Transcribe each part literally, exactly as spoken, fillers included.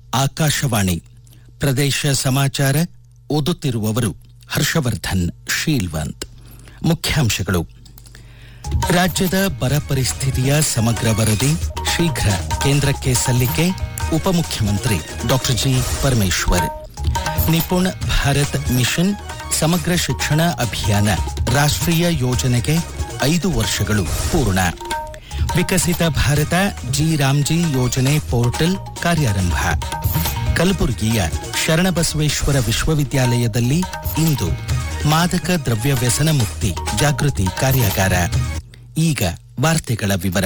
ಆಕಾಶವಾಣಿ ಪ್ರದೇಶ ಸಮಾಚಾರ ಓದುತ್ತಿರುವವರು ಹರ್ಷವರ್ಧನ್ ಶೀಲ್ವಂತ್. ಮುಖ್ಯಾಂಶಗಳು: ರಾಜ್ಯದ ಬರ ಪರಿಸ್ಥಿತಿಯ ಸಮಗ್ರ ವರದಿ ಶೀಘ್ರ ಕೇಂದ್ರಕ್ಕೆ ಸಲ್ಲಿಕೆ, ಉಪಮುಖ್ಯಮಂತ್ರಿ doctor G Parameshwar. NIPUN Bharat mission ಸಮಗ್ರ ಶಿಕ್ಷಣ ಅಭಿಯಾನ ರಾಷ್ಟ್ರೀಯ ಯೋಜನೆಗೆ ಐದು ವರ್ಷಗಳು ಪೂರ್ಣ. ವಿಕಸಿತ ಭಾರತ ಜಿ ರಾಮ್ಜಿ ಯೋಜನೆ ಪೋರ್ಟಲ್ ಕಾರ್ಯಾರಂಭ. ಕಲಬುರಗಿಯ ಶರಣಬಸವೇಶ್ವರ ವಿಶ್ವವಿದ್ಯಾಲಯದಲ್ಲಿ ಇಂದು ಮಾದಕ ದ್ರವ್ಯ ವ್ಯಸನ ಮುಕ್ತಿ ಜಾಗೃತಿ ಕಾರ್ಯಾಗಾರ. ಈಗ ವಾರ್ತೆಗಳ ವಿವರ.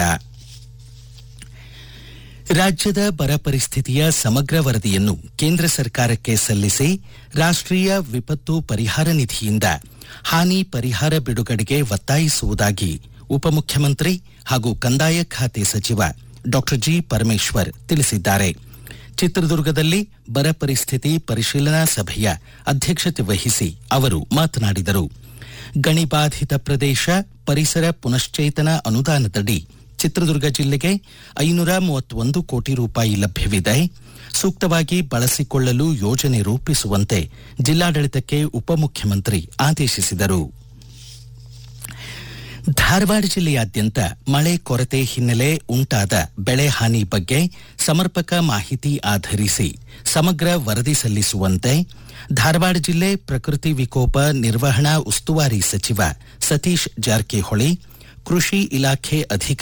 ರಾಜ್ಯದ ಬರ ಪರಿಸ್ಥಿತಿಯ ಸಮಗ್ರ ವರದಿಯನ್ನು ಕೇಂದ್ರ ಸರ್ಕಾರಕ್ಕೆ ಸಲ್ಲಿಸಿ ರಾಷ್ಟ್ರೀಯ ವಿಪತ್ತು ಪರಿಹಾರ ನಿಧಿಯಿಂದ ಹಾನಿ ಪರಿಹಾರ ಬಿಡುಗಡೆಗೆ ಒತ್ತಾಯಿಸುವುದಾಗಿ ಉಪಮುಖ್ಯಮಂತ್ರಿ ಹಾಗೂ ಕಂದಾಯ ಖಾತೆ ಸಚಿವ ಡಾಕ್ಟರ್ ಜಿ ಪರಮೇಶ್ವರ್ ತಿಳಿಸಿದ್ದಾರೆ. ಚಿತ್ರದುರ್ಗದಲ್ಲಿ ಬರ ಪರಿಸ್ಥಿತಿ ಪರಿಶೀಲನಾ ಸಭೆಯ ಅಧ್ಯಕ್ಷತೆ ವಹಿಸಿ ಅವರು ಮಾತನಾಡಿದರು. ಗಣಿಬಾಧಿತ ಪ್ರದೇಶ ಪರಿಸರ ಪುನಶ್ಚೇತನ ಅನುದಾನದಡಿ ಚಿತ್ರದುರ್ಗ ಜಿಲ್ಲೆಗೆ ಐನೂರ ಮೂವತ್ತೊಂದು ಕೋಟಿ ರೂಪಾಯಿ ಲಭ್ಯವಿದೆ. ಸೂಕ್ತವಾಗಿ ಬಳಸಿಕೊಳ್ಳಲು ಯೋಜನೆ ರೂಪಿಸುವಂತೆ ಜಿಲ್ಲಾಡಳಿತಕ್ಕೆ ಉಪಮುಖ್ಯಮಂತ್ರಿ ಆದೇಶಿಸಿದರು. ಧಾರವಾಡ ಜಿಲ್ಲೆಯಾದ್ಯಂತ ಮಳೆ ಕೊರತೆ ಹಿನ್ನೆಲೆ ಉಂಟಾದ ಬೆಳೆ ಹಾನಿ ಬಗ್ಗೆ ಸಮರ್ಪಕ ಮಾಹಿತಿ ಆಧರಿಸಿ ಸಮಗ್ರ ವರದಿ ಸಲ್ಲಿಸುವಂತೆ ಧಾರವಾಡ ಜಿಲ್ಲೆ ಪ್ರಕೃತಿ ವಿಕೋಪ ನಿರ್ವಹಣಾ ಉಸ್ತುವಾರಿ ಸಚಿವ ಸತೀಶ್ ಜಾರಕಿಹೊಳಿ ಕೃಷಿ ಇಲಾಖೆ ಅಧಿಕಾರಿ